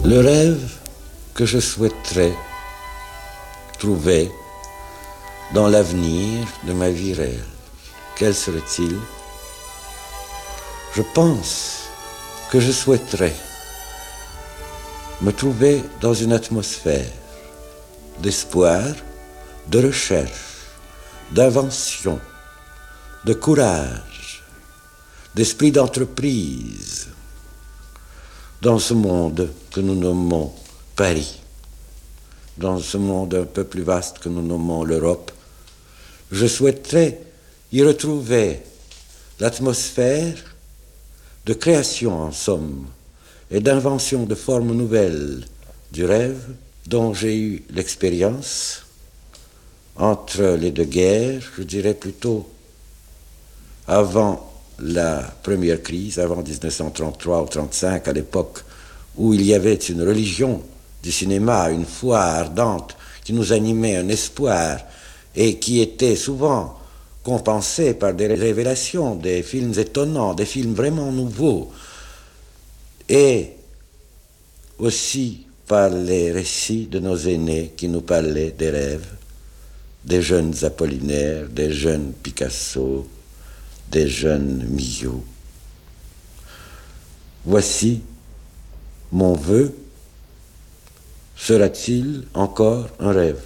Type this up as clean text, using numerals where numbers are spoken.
Le rêve que je souhaiterais trouver dans l'avenir de ma vie réelle, quel serait-il? Je pense que je souhaiterais me trouver dans une atmosphère d'espoir, de recherche, d'invention, de courage, d'esprit d'entreprise, dans ce monde que nous nommons Paris, dans ce monde un peu plus vaste que nous nommons l'Europe. Je souhaiterais y retrouver l'atmosphère de création, en somme, et d'invention de formes nouvelles du rêve dont j'ai eu l'expérience entre les deux guerres, je dirais plutôt avant la première crise, avant 1933 ou 1935, à l'époque où il y avait une religion du cinéma, une foi ardente qui nous animait, un espoir, et qui était souvent compensé par des révélations, des films étonnants, des films vraiment nouveaux, et aussi par les récits de nos aînés qui nous parlaient des rêves, des jeunes Apollinaire, des jeunes Picasso, des jeunes Millau. Voici mon vœu. Sera-t-il encore un rêve perdu ?